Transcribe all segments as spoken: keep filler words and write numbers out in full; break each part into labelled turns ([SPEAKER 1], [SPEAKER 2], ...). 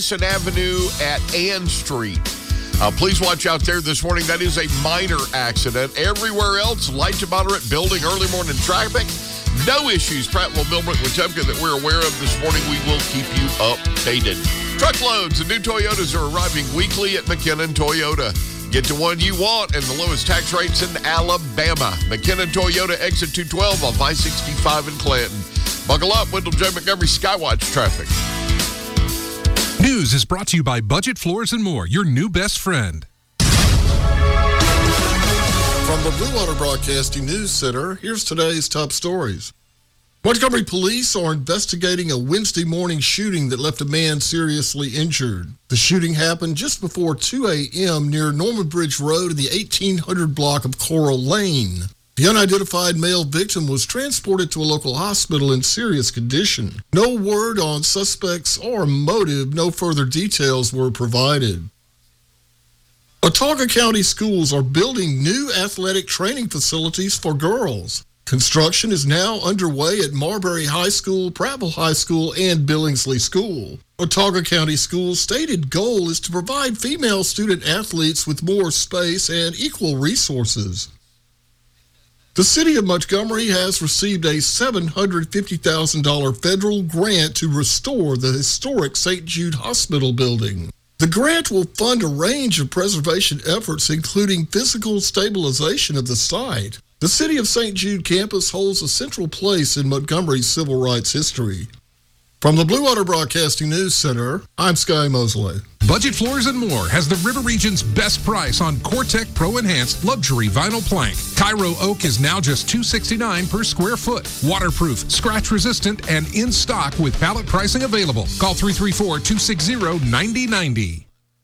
[SPEAKER 1] Madison Avenue at Ann Street. Uh, please watch out there this morning. That is a minor accident. Everywhere else, light to moderate building, early morning traffic. No issues. Prattville, Millbrook, Wetumpka that we're aware of this morning. We will keep you updated. Truckloads of new Toyotas are arriving weekly at McKinnon Toyota. Get the one you want and the lowest tax rates in Alabama. McKinnon Toyota, exit two twelve off I sixty-five in Clanton. Buckle up, Wendell J. Montgomery Skywatch traffic.
[SPEAKER 2] News is brought to you by Budget Floors and More, your new best friend.
[SPEAKER 3] From the Blue Water Broadcasting News Center, here's today's top stories. Montgomery police are investigating a Wednesday morning shooting that left a man seriously injured. The shooting happened just before two a.m. near Norman Bridge Road in the eighteen hundred block of Coral Lane. The unidentified male victim was transported to a local hospital in serious condition. No word on suspects or motive. No further details were provided. Watauga County schools are building new athletic training facilities for girls. Construction is now underway at Marbury High School, Prattville High School, and Billingsley School. Watauga County Schools' stated goal is to provide female student athletes with more space and equal resources. The City of Montgomery has received a seven hundred fifty thousand dollars federal grant to restore the historic Saint Jude Hospital building. The grant will fund a range of preservation efforts, including physical stabilization of the site. The City of Saint Jude campus holds a central place in Montgomery's civil rights history. From the Blue Water Broadcasting News Center, I'm Sky Mosley.
[SPEAKER 2] Budget Floors and More has the River Region's best price on Cortec Pro Enhanced Luxury Vinyl Plank. Cairo Oak is now just two hundred sixty-nine dollars per square foot. Waterproof, scratch resistant, and in stock with pallet pricing available. Call three three four, two six zero, nine zero nine zero.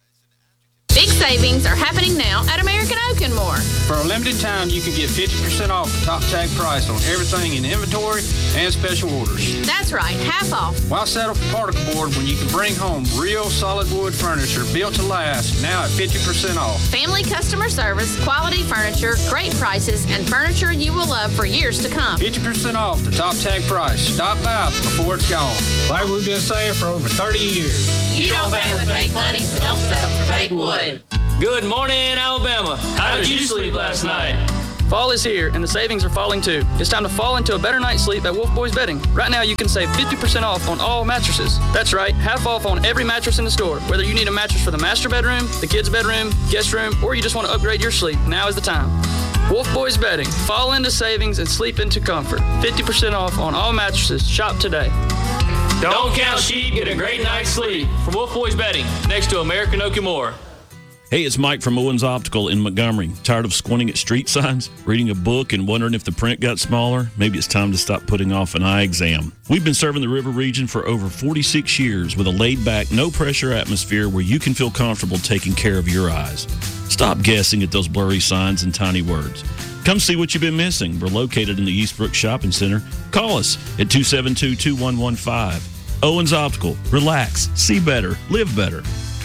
[SPEAKER 4] Big savings are happening now at American Oak and More.
[SPEAKER 5] For a limited time, you can get fifty percent off the top tag price on everything in inventory and special orders.
[SPEAKER 4] That's right, half off.
[SPEAKER 5] Why settle for particle board when you can bring home real solid wood furniture built to last, now at fifty percent off?
[SPEAKER 4] Family customer service, quality furniture, great prices, and furniture you will love for years to come.
[SPEAKER 5] fifty percent off the top tag price. Stop by before it's gone. Like we've been saying for over thirty years.
[SPEAKER 4] You don't pay with fake money, so don't settle for fake wood.
[SPEAKER 6] Good morning, Alabama. How did you sleep last night?
[SPEAKER 7] Fall is here, and the savings are falling too. It's time to fall into a better night's sleep at Wolf Boys Bedding. Right now, you can save fifty percent off on all mattresses. That's right, half off on every mattress in the store. Whether you need a mattress for the master bedroom, the kids' bedroom, guest room, or you just want to upgrade your sleep, now is the time. Wolf Boys Bedding. Fall into savings and sleep into comfort. fifty percent off on all mattresses. Shop today.
[SPEAKER 6] Don't count sheep, get a great night's sleep. From Wolf Boys Bedding, next to American Oak and More.
[SPEAKER 8] Hey, it's Mike from Owens Optical in Montgomery. Tired of squinting at street signs, reading a book, and wondering if the print got smaller? Maybe it's time to stop putting off an eye exam. We've been serving the River region for over forty-six years with a laid-back, no-pressure atmosphere where you can feel comfortable taking care of your eyes. Stop guessing at those blurry signs and tiny words. Come see what you've been missing. We're located in the Eastbrook Shopping Center. Call us at two seven two, two one one five. Owens Optical. Relax, see better, live better.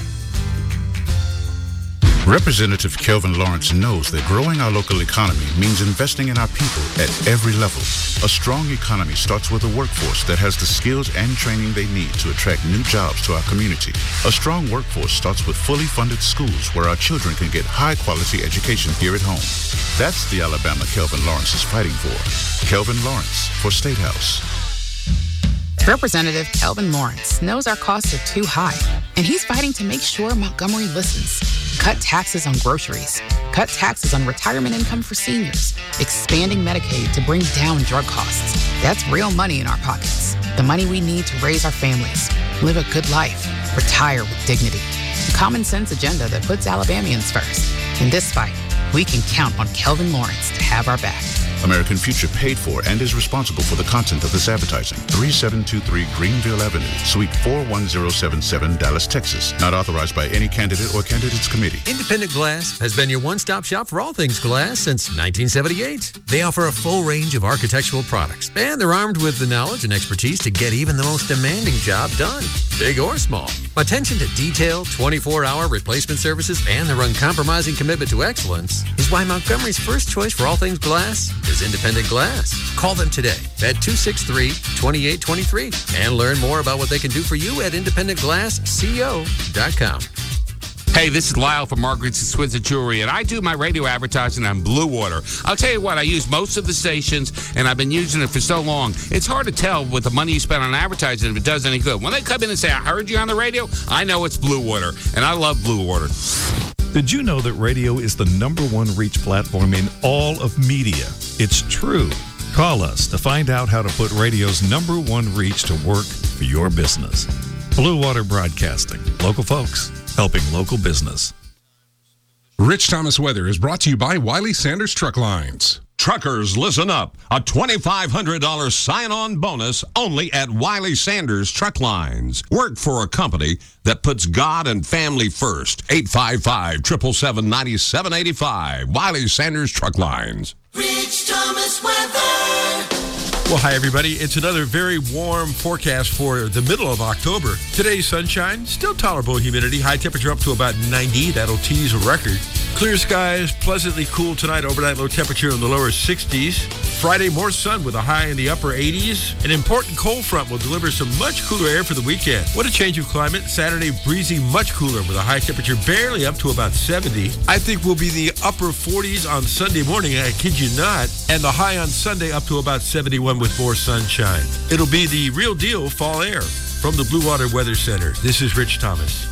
[SPEAKER 9] Representative Kelvin Lawrence knows that growing our local economy means investing in our people at every level. A strong economy starts with a workforce that has the skills and training they need to attract new jobs to our community. A strong workforce starts with fully funded schools where our children can get high-quality education here at home. That's the Alabama Kelvin Lawrence is fighting for. Kelvin Lawrence for State House.
[SPEAKER 10] Representative Kelvin Lawrence knows our costs are too high, and he's fighting to make sure Montgomery listens. Cut taxes on groceries. Cut taxes on retirement income for seniors. Expanding Medicaid to bring down drug costs. That's real money in our pockets. The money we need to raise our families, live a good life, retire with dignity. A common sense agenda that puts Alabamians first. In this fight, we can count on Kelvin Lawrence to have our back.
[SPEAKER 9] American Future paid for and is responsible for the content of this advertising. thirty-seven twenty-three Greenville Avenue, Suite four one zero seven seven, Dallas, Texas. Not authorized by any candidate or candidates committee.
[SPEAKER 11] Independent Glass has been your one-stop shop for all things glass since nineteen seventy-eight. They offer a full range of architectural products, and they're armed with the knowledge and expertise to get even the most demanding job done, big or small. Attention to detail, twenty-four hour replacement services, and their uncompromising commitment to excellence is why Montgomery's first choice for all things glass is Independent Glass. Call them today at two six three, two eight two three and learn more about what they can do for you at independent glass co dot com.
[SPEAKER 12] Hey, this is Lyle from Margaret's and Swinson Jewelry, and I do my radio advertising on Blue Water. I'll tell you what, I use most of the stations, and I've been using it for so long. It's hard to tell with the money you spend on advertising if it does any good. When they come in and say, I heard you on the radio, I know it's Blue Water, and I love Blue Water.
[SPEAKER 13] Did you know that radio is the number one reach platform in all of media? It's true. Call us to find out how to put radio's number one reach to work for your business. Blue Water Broadcasting. Local folks helping local business.
[SPEAKER 2] Rich Thomas Weather is brought to you by Wiley Sanders Truck Lines.
[SPEAKER 14] Truckers, listen up. A twenty-five hundred dollars sign-on bonus only at Wiley Sanders Truck Lines. Work for a company that puts God and family first. eight five five, seven seven seven, nine seven eight five. Wiley Sanders Truck Lines.
[SPEAKER 15] Rich Thomas Weather.
[SPEAKER 16] Well, hi, everybody. It's another very warm forecast for the middle of October. Today's sunshine, still tolerable humidity. High temperature up to about ninety. That'll tease a record. Clear skies, pleasantly cool tonight. Overnight low temperature in the lower sixties. Friday, more sun with a high in the upper eighties. An important cold front will deliver some much cooler air for the weekend. What a change of climate. Saturday, breezy, much cooler with a high temperature barely up to about seventy. I think we'll be in the upper forties on Sunday morning, I kid you not. And the high on Sunday up to about seventy-one with more sunshine. It'll be the real deal fall air. From the Blue Water Weather Center, this is Rich Thomas.